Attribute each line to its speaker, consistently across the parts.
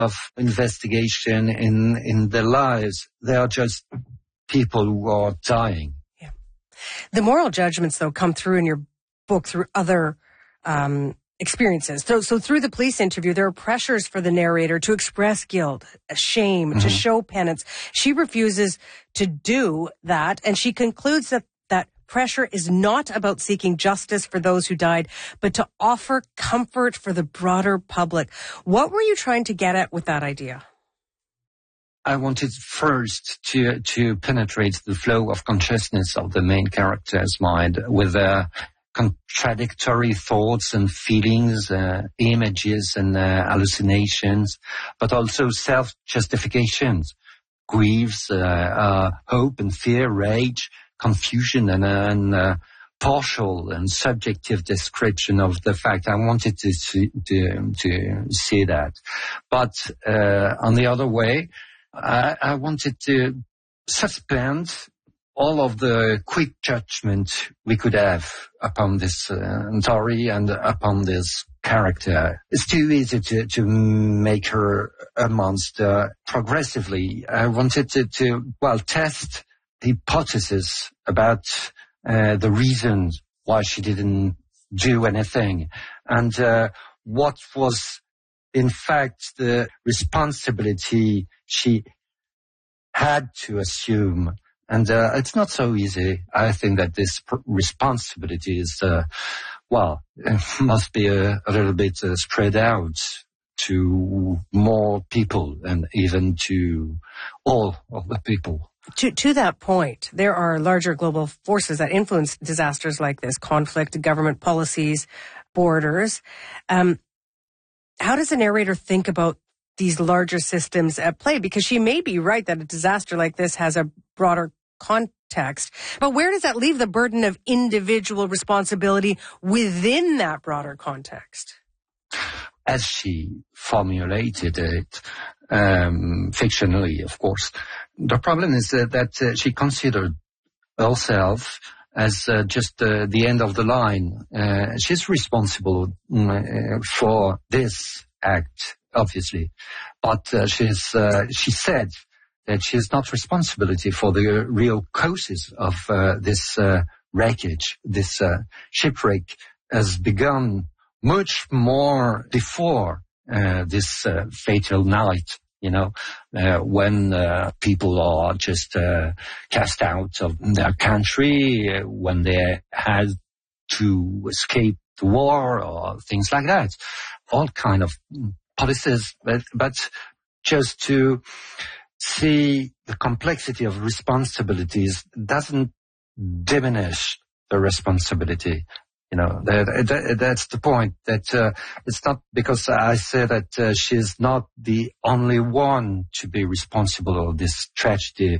Speaker 1: of investigation in their lives. They are just people who are dying.
Speaker 2: Yeah. The moral judgments, though, come through in your book through other experiences. So through the police interview, there are pressures for the narrator to express guilt, shame, to show penance. She refuses to do that, and she concludes that pressure is not about seeking justice for those who died, but to offer comfort for the broader public. What were you trying to get at with that idea?
Speaker 1: I wanted first to penetrate the flow of consciousness of the main character's mind with contradictory thoughts and feelings, images and hallucinations, but also self-justifications, griefs, hope and fear, rage, confusion and partial and subjective description of the fact. I wanted to see that. But on the other way, I wanted to suspend all of the quick judgment we could have upon this story and upon this character. It's too easy to make her a monster progressively. I wanted to test hypothesis about the reasons why she didn't do anything, and what was in fact the responsibility she had to assume. And it's not so easy. I think that this responsibility is must be a little bit spread out to more people and even to all of the people.
Speaker 2: To that point, there are larger global forces that influence disasters like this: conflict, government policies, borders. How does the narrator think about these larger systems at play? Because she may be right that a disaster like this has a broader context, but where does that leave the burden of individual responsibility within that broader context?
Speaker 1: As she formulated it, fictionally, of course, the problem is that she considered herself as just the end of the line. She's responsible for this act, obviously, but she said that she is not responsibility for the real causes of this wreckage. This shipwreck has begun much more before this fatal night. When people are just cast out of their country, when they had to escape the war or things like that. All kind of policies, but just to see the complexity of responsibilities doesn't diminish the responsibility. That's the point, that it's not because I say that she's not the only one to be responsible of this tragedy.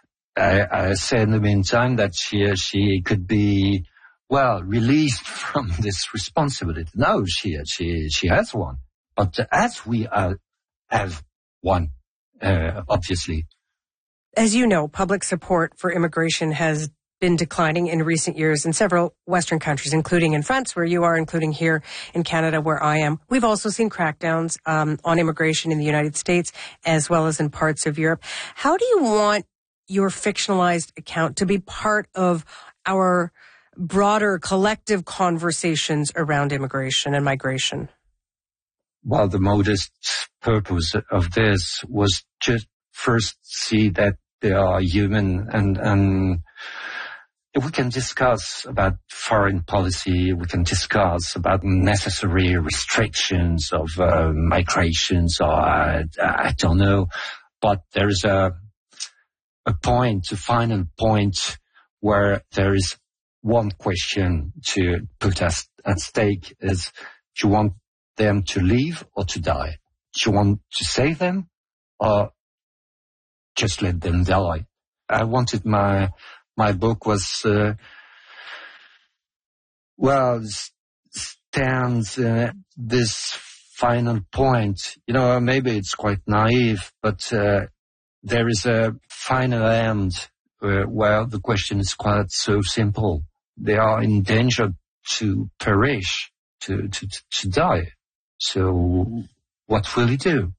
Speaker 1: I say in the meantime that she could be, released from this responsibility. No, she has one. But as we have one, obviously.
Speaker 2: As you know, public support for immigration has been declining in recent years in several Western countries, including in France, where you are, including here in Canada, where I am. We've also seen crackdowns on immigration in the United States, as well as in parts of Europe. How do you want your fictionalized account to be part of our broader collective conversations around immigration and migration?
Speaker 1: Well, the modest purpose of this was just first see that they are human, and we can discuss about foreign policy, we can discuss about necessary restrictions of migrations, or I don't know, but there is a final point where there is one question to put us at stake: is, do you want them to leave or to die? Do you want to save them or just let them die? I wanted my book was, stands this final point. Maybe it's quite naive, but there is a final end where the question is quite so simple. They are in danger to perish, to die. So what will he do?